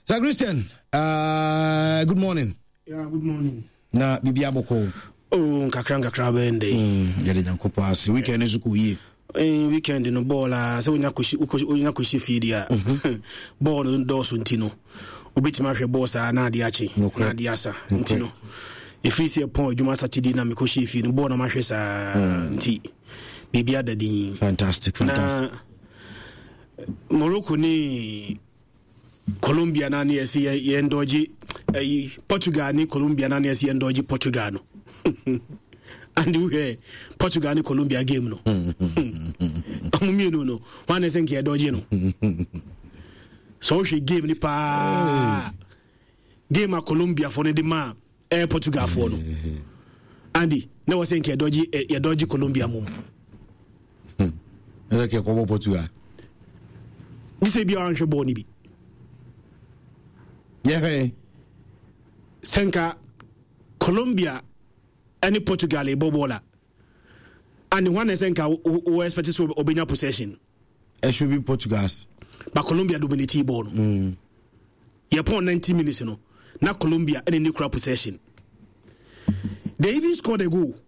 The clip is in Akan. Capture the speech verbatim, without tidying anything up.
Sir Christian, uh, good morning. Yeah, good morning. Na bibi aboko. Oh, kakra kakra bende. Mm, yale nyankopo asi. Weekend is ku yi. Eh, weekend no ball ah, so nya kushi nya kushi feedia. Ball no do so ntino. Obitima hwe ball sa na ade achi. Na ade asa ntino. If you see a point Juma Saturday na me kushi fee no ball na ma hwe sa nti. Bibi adadi. Fantastic, fantastic. Na Morocco ni Colombia na ni esi ye ndoji eh, Portugal ni Colombia na ni esi ye ndoji Portugal no. And we Portugal ni Colombia game no. Amumi no no. One is nke doji no. So she game ni pa. Game a Colombia for the man eh Portugal for no. Andy, na was nke doji ye doji Colombia mum. Eleke ko Portugal. This be on shebo ni bi. Yeah. Senka Colombia any Portugal e bobola. And one is senka we expect to obenya possession. It should be Portugal's. But Colombia dominate ball. Mm. You upon ninety minutes no. Na Colombia any new crop possession. They even scored a goal.